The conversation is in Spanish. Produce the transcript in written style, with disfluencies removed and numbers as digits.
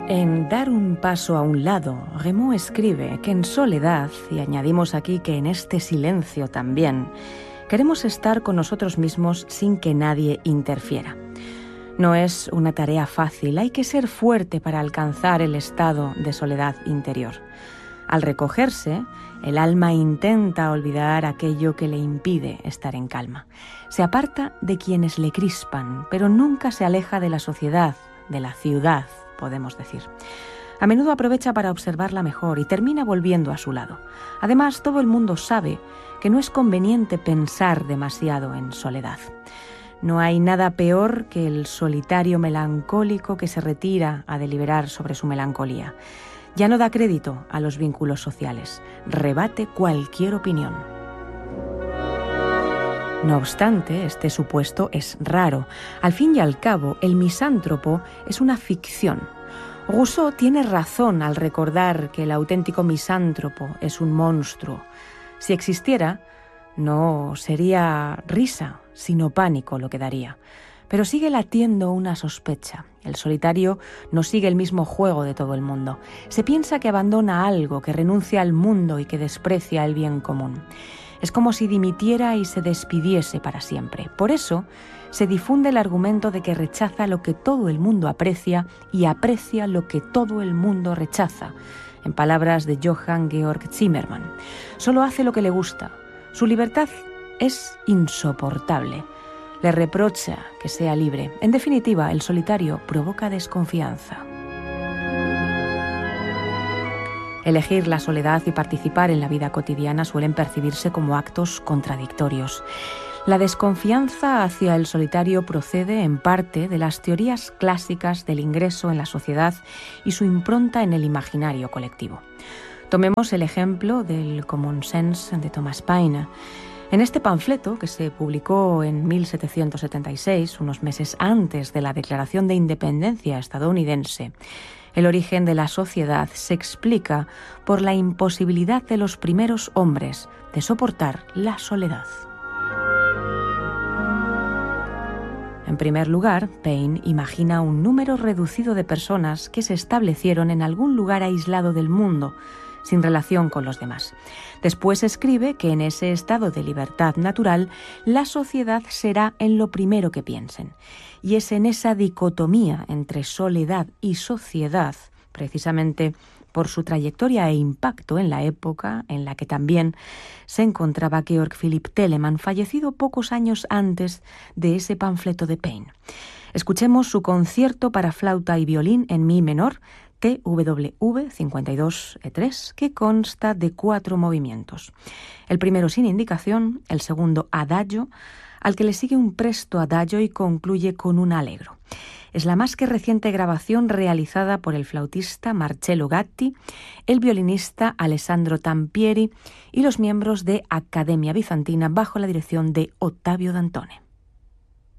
En Dar un paso a un lado, Rameau escribe que en soledad, y añadimos aquí que en este silencio también, queremos estar con nosotros mismos sin que nadie interfiera. No es una tarea fácil, hay que ser fuerte para alcanzar el estado de soledad interior. Al recogerse, el alma intenta olvidar aquello que le impide estar en calma. Se aparta de quienes le crispan, pero nunca se aleja de la sociedad, de la ciudad, podemos decir. A menudo aprovecha para observarla mejor y termina volviendo a su lado. Además, todo el mundo sabe que no es conveniente pensar demasiado en soledad. No hay nada peor que el solitario melancólico que se retira a deliberar sobre su melancolía. Ya no da crédito a los vínculos sociales, rebate cualquier opinión. No obstante, este supuesto es raro. Al fin y al cabo, el misántropo es una ficción. Rousseau tiene razón al recordar que el auténtico misántropo es un monstruo. Si existiera, no sería risa, sino pánico lo que daría. Pero sigue latiendo una sospecha. El solitario no sigue el mismo juego de todo el mundo. Se piensa que abandona algo, que renuncia al mundo y que desprecia el bien común. Es como si dimitiera y se despidiese para siempre. Por eso se difunde el argumento de que rechaza lo que todo el mundo aprecia y aprecia lo que todo el mundo rechaza. En palabras de Johann Georg Zimmermann, solo hace lo que le gusta. Su libertad es insoportable. Le reprocha que sea libre. En definitiva, el solitario provoca desconfianza. Elegir la soledad y participar en la vida cotidiana suelen percibirse como actos contradictorios. La desconfianza hacia el solitario procede en parte de las teorías clásicas del ingreso en la sociedad y su impronta en el imaginario colectivo. Tomemos el ejemplo del Common Sense de Thomas Paine. En este panfleto, que se publicó en 1776, unos meses antes de la Declaración de Independencia estadounidense, el origen de la sociedad se explica por la imposibilidad de los primeros hombres de soportar la soledad. En primer lugar, Paine imagina un número reducido de personas que se establecieron en algún lugar aislado del mundo, sin relación con los demás. Después escribe que en ese estado de libertad natural, la sociedad será en lo primero que piensen. Y es en esa dicotomía entre soledad y sociedad, precisamente por su trayectoria e impacto en la época en la que también se encontraba Georg Philipp Telemann, fallecido pocos años antes de ese panfleto de Paine. Escuchemos su concierto para flauta y violín en mi menor, TWV 52-3, que consta de 4 movimientos. El primero sin indicación, el segundo adagio, al que le sigue un presto adagio y concluye con un allegro. Es la más que reciente grabación realizada por el flautista Marcello Gatti, el violinista Alessandro Tampieri y los miembros de Accademia Bizantina bajo la dirección de Ottavio Dantone.